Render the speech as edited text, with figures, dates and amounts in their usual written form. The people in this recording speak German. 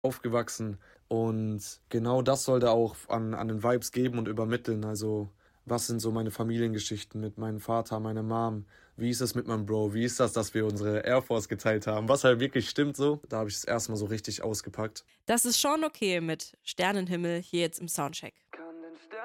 aufgewachsen. Und genau das soll da auch an den Vibes geben und übermitteln. Also, was sind so meine Familiengeschichten mit meinem Vater, meiner Mom? Wie ist es mit meinem Bro? Wie ist das, dass wir unsere Air Force geteilt haben? Was halt wirklich stimmt so. Da habe ich es erstmal so richtig ausgepackt. Das ist schon okay mit Sternenhimmel hier jetzt im Soundcheck.